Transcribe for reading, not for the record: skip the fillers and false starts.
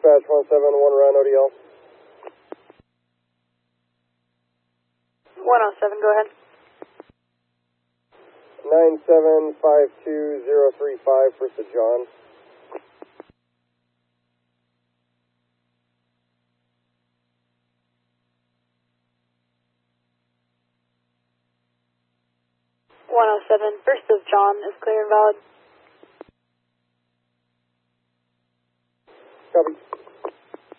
Dispatch 171, run ODL. 107, go ahead. 9752035 for Sir John. First of John is clear and valid. Copy.